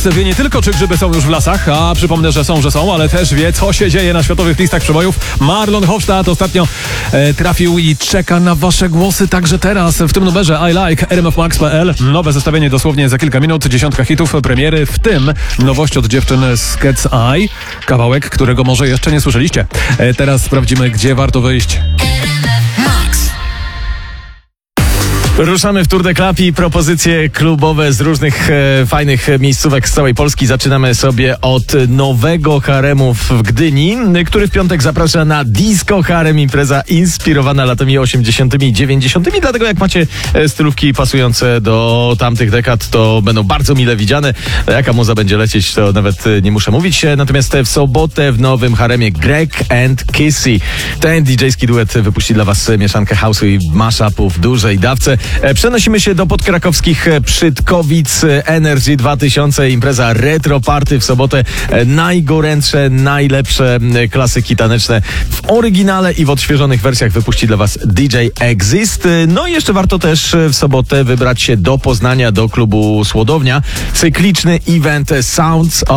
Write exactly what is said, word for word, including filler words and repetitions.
wie nie tylko, czy grzyby są już w lasach, a przypomnę, że są, że są, ale też wie, co się dzieje na światowych listach przebojów. Marlon Hofstadt ostatnio e, trafił i czeka na wasze głosy także teraz w tym numerze I Like r m f max kropka p l. Nowe zestawienie dosłownie za kilka minut, dziesiątka hitów, premiery, w tym nowość od dziewczyn z Cat's Eye, kawałek, którego może jeszcze nie słyszeliście. E, teraz sprawdzimy, gdzie warto wyjść. Ruszamy w Tour de Club i propozycje klubowe z różnych e, fajnych miejscówek z całej Polski. Zaczynamy sobie od nowego haremu w Gdyni, który w piątek zaprasza na Disco Harem, impreza inspirowana latami osiemdziesiątymi i dziewięćdziesiątymi. Dlatego jak macie stylówki pasujące do tamtych dekad, to będą bardzo mile widziane. Jaka muza będzie lecieć, to nawet nie muszę mówić. Natomiast w sobotę w nowym haremie Greg and Kissy. Ten didżejski duet wypuści dla was mieszankę house'u i mashupów w dużej dawce. Przenosimy się do podkrakowskich Przydkowic. Energy dwa tysiące, impreza retro party w sobotę. Najgorętsze, najlepsze klasyki taneczne w oryginale i w odświeżonych wersjach wypuści dla was D J Exist. No i jeszcze warto też w sobotę wybrać się do Poznania, do klubu Słodownia. Cykliczny event Sounds